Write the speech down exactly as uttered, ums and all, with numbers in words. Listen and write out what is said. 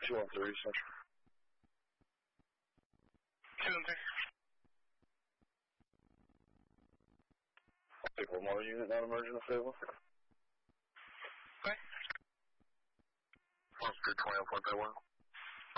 two one three, Central. two one three. I'll take one more unit, not emergent if able. Okay. One three twenty, I'll point that one.